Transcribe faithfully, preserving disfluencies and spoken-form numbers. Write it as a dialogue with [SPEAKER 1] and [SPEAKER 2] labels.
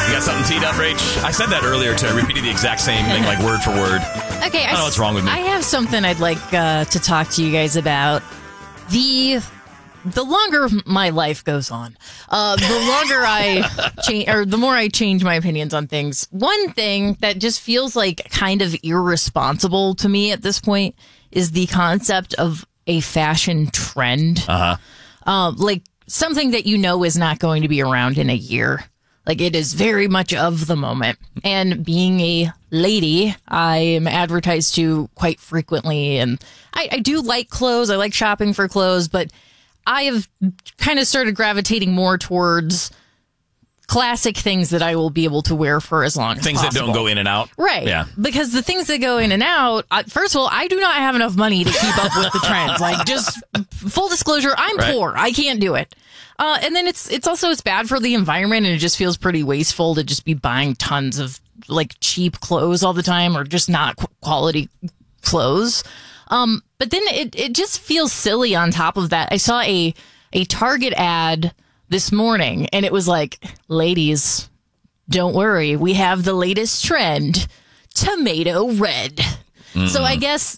[SPEAKER 1] You got something teed up, Rach? I said that earlier, too. I repeated the exact same thing, like word for word.
[SPEAKER 2] Okay,
[SPEAKER 1] I don't know what's wrong with me.
[SPEAKER 2] I have something I'd like uh, to talk to you guys about. The the longer my life goes on, uh, the longer I change, or the more I change my opinions on things. One thing that just feels like kind of irresponsible to me at this point is the concept of a fashion trend.
[SPEAKER 1] Uh-huh.
[SPEAKER 2] Uh, like something that you know is not going to be around in a year. Like, it is very much of the moment. And being a lady, I am advertised to quite frequently. And I, I do like clothes. I like shopping for clothes. But I have kind of started gravitating more towards classic things that I will be able to wear for as long as
[SPEAKER 1] Things
[SPEAKER 2] possible.
[SPEAKER 1] that don't go in and out.
[SPEAKER 2] Right.
[SPEAKER 1] Yeah.
[SPEAKER 2] Because the things that go in and out, uh, first of all, I do not have enough money to keep up with the trends. Like, just full disclosure, I'm
[SPEAKER 1] Right.
[SPEAKER 2] poor. I can't do it. Uh, and then it's it's also it's bad for the environment, and it just feels pretty wasteful to just be buying tons of like cheap clothes all the time, or just not qu- quality clothes. Um, but then it it just feels silly. On top of that, I saw a a Target ad this morning, and it was like, ladies, don't worry, we have the latest trend, tomato red. Mm-hmm. So I guess